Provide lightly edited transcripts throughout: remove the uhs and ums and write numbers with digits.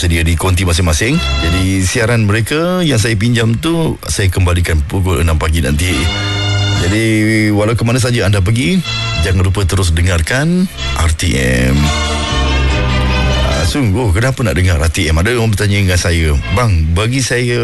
bersedia di konti masing-masing. Jadi siaran mereka yang saya pinjam tu saya kembalikan pukul 6 pagi nanti. Jadi walau ke mana saja anda pergi, jangan lupa terus dengarkan RTM. Sungguh kenapa nak dengar RTM? Ada orang bertanya dengan saya, bang, bagi saya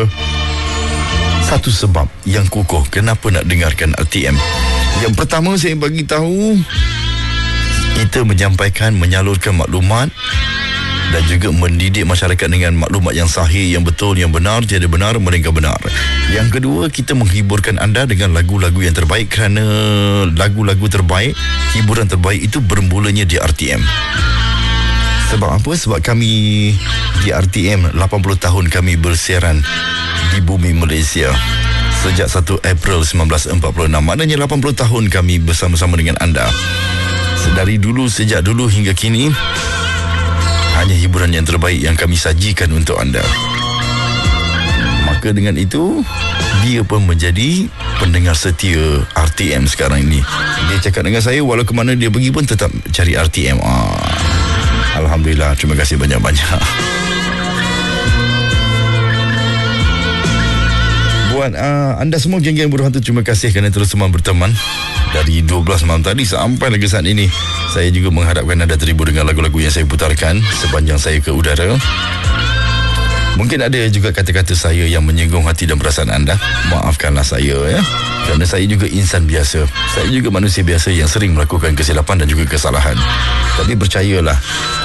satu sebab yang kukuh kenapa nak dengarkan RTM. Yang pertama, saya bagi tahu, kita menyampaikan, menyalurkan maklumat dan juga mendidik masyarakat dengan maklumat yang sahih, yang betul, yang benar, tiada benar melainkan benar. Yang kedua, kita menghiburkan anda dengan lagu-lagu yang terbaik, kerana lagu-lagu terbaik, hiburan terbaik itu bermulanya di RTM. Sebab apa? Sebab kami di RTM 80 tahun kami bersiaran di bumi Malaysia sejak 1 April 1946. Maknanya 80 tahun kami bersama-sama dengan anda. Dari dulu, sejak dulu hingga kini, hanya hiburan yang terbaik yang kami sajikan untuk anda. Maka dengan itu, dia pun menjadi pendengar setia RTM sekarang ini. Dia cakap dengan saya, walau ke mana dia pergi pun tetap cari RTM. Alhamdulillah, terima kasih banyak-banyak. Buat anda semua geng-geng Buruh Hantu, terima kasih kerana terus semua berteman dari 12 malam tadi sampai lagi saat ini. Saya juga mengharapkan anda terhibur dengan lagu-lagu yang saya putarkan sepanjang saya ke udara. Mungkin ada juga kata-kata saya yang menyinggung hati dan perasaan anda. Maafkanlah saya ya, kerana saya juga insan biasa. Saya juga manusia biasa yang sering melakukan kesilapan dan juga kesalahan. Tapi percayalah,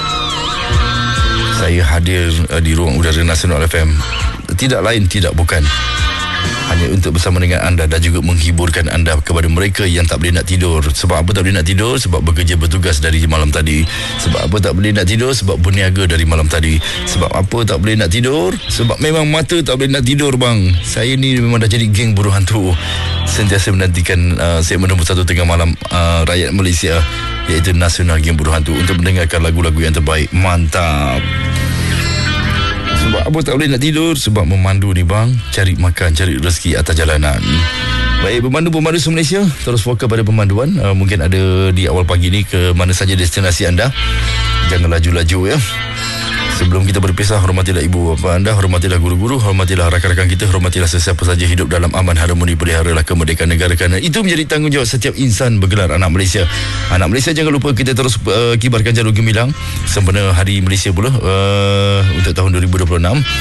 saya hadir di ruang udara Nasional FM tidak lain tidak bukan hanya untuk bersama dengan anda dan juga menghiburkan anda kepada mereka yang tak boleh nak tidur. Sebab apa tak boleh nak tidur? Sebab bekerja bertugas dari malam tadi. Sebab apa tak boleh nak tidur? Sebab berniaga dari malam tadi. Sebab apa tak boleh nak tidur? Sebab memang mata tak boleh nak tidur, bang. Saya ni memang dah jadi geng Buruh Hantu. Sentiasa menantikan segmen nombor 1 tengah malam rakyat Malaysia, iaitu Nasional Geng Buruh Hantu, untuk mendengarkan lagu-lagu yang terbaik. Mantap. Sebab apa tak boleh nak tidur? Sebab memandu ni, bang, cari makan, cari rezeki atas jalanan. Baik, pemandu-pemandu se-Malaysia, terus fokus pada pemanduan. Mungkin ada di awal pagi ni ke mana saja destinasi anda. Jangan laju-laju ya. Sebelum kita berpisah, hormatilah ibu bapa anda, hormatilah guru-guru, hormatilah rakan-rakan kita, hormatilah sesiapa saja hidup dalam aman, harmoni, peliharalah kemerdekaan negara, kerana itu menjadi tanggungjawab setiap insan bergelar anak Malaysia. Anak Malaysia, jangan lupa kita terus kibarkan jalur gemilang sempena Hari Malaysia pula untuk tahun 2026.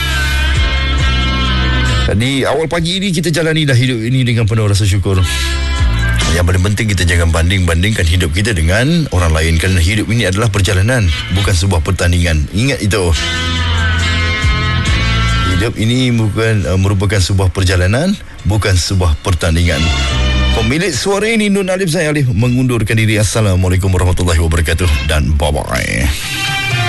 Di awal pagi ini kita jalanilah hidup ini dengan penuh rasa syukur. Yang paling penting, kita jangan banding-bandingkan hidup kita dengan orang lain, kerana hidup ini adalah perjalanan, bukan sebuah pertandingan. Ingat itu. Hidup ini bukan merupakan sebuah perjalanan, bukan sebuah pertandingan. Pemilik suara ini Nun Alif, saya Alif, mengundurkan diri. Assalamualaikum warahmatullahi wabarakatuh dan bye-bye.